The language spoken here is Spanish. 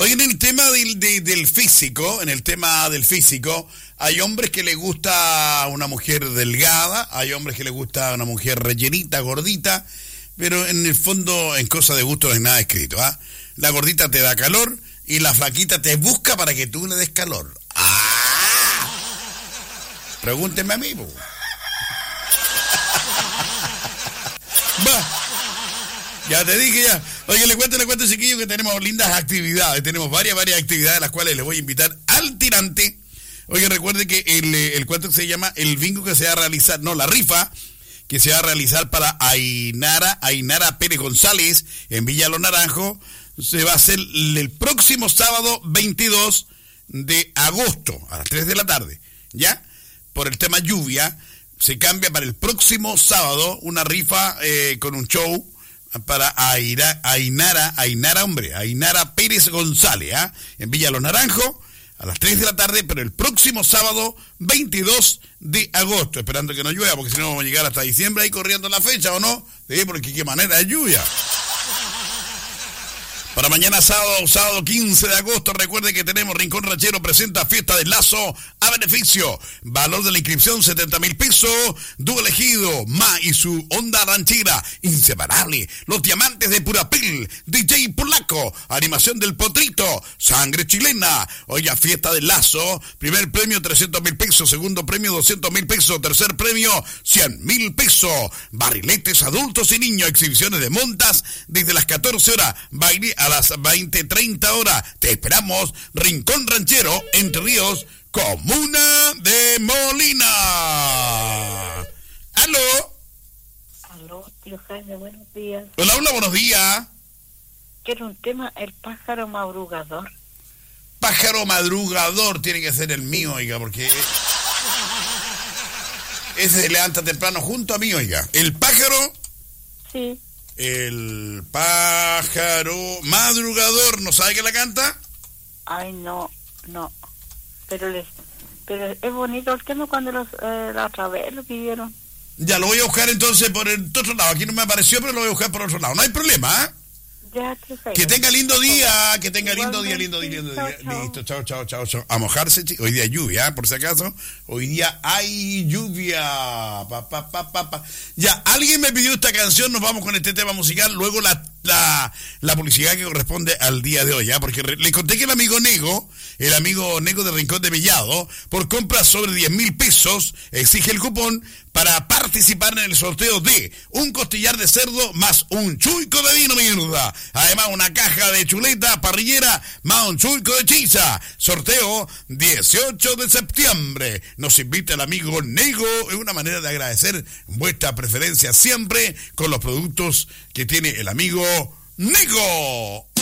Oye, en el tema del físico, hay hombres que les gusta una mujer delgada, hay hombres que les gusta una mujer rellenita, gordita, pero en el fondo, en cosa de gusto no hay nada escrito, ¿ah? La gordita te da calor y la flaquita te busca para que tú le des calor. ¡Ah! Pregúntenme a mí, po. Va. Ya te dije ya. Oye, le cuento, chiquillos, que tenemos lindas actividades. Tenemos varias actividades, las cuales les voy a invitar al tirante. Oye, recuerde que el cuento que se llama el bingo que se va a realizar, la rifa que se va a realizar para Ainara Pérez González en Villa Los Naranjos, se va a hacer el próximo sábado 22 de agosto a las 3 de la tarde. ¿Ya? Por el tema lluvia, se cambia para el próximo sábado una rifa con un show para Ainara Pérez González, en Villa Los Naranjos, a las 3 de la tarde, pero el próximo sábado 22 de agosto, esperando que no llueva, porque si no vamos a llegar hasta diciembre ahí corriendo la fecha, ¿o no? Sí, porque qué manera de lluvia. Para mañana sábado 15 de agosto, recuerde que tenemos Rincón Ranchero presenta Fiesta del Lazo a beneficio. Valor de la inscripción 70,000 pesos. Dúo elegido, Ma y su onda ranchera inseparable. Los diamantes de Purapil, DJ Polaco, animación del Potrito, sangre chilena. Oiga, Fiesta del Lazo, primer premio 300,000 pesos, segundo premio 200,000 pesos, tercer premio 100,000 pesos. Barriletes adultos y niños, exhibiciones de montas desde las 14 horas, baile a las 20:30 horas. Te esperamos, Rincón Ranchero, Entre Ríos, Comuna de Molina. ¿Aló? Aló, tío Jaime, buenos días. Hola, buenos días. Quiero un tema, el pájaro madrugador. Pájaro madrugador tiene que ser el mío, oiga, porque ese se levanta temprano junto a mí, oiga. ¿El pájaro? Sí. El pájaro madrugador, ¿no sabe que la canta? Ay, no. Pero es bonito el tema cuando la otra vez lo pidieron. Ya, lo voy a buscar entonces por el otro lado. Aquí no me apareció, pero lo voy a buscar por otro lado. No hay problema, ¿eh? Ya, tío Jaime. Que tenga lindo día, lindo día. Listo, Chao. A mojarse, hoy día hay lluvia, por si acaso. Hoy día hay lluvia. Ya, alguien me pidió esta canción, nos vamos con este tema musical, luego la publicidad que corresponde al día de hoy, ¿ya? Porque le conté que el amigo Nego de Rincón de Villado, por compras sobre 10,000 pesos, exige el cupón para participar en el sorteo de un costillar de cerdo más un chuico de vino mierda. Además, una caja de chuleta parrillera más un chuico de chicha. Sorteo 18 de septiembre. Nos invita el amigo Nego. Es una manera de agradecer vuestra preferencia siempre con los productos que tiene el amigo Nego.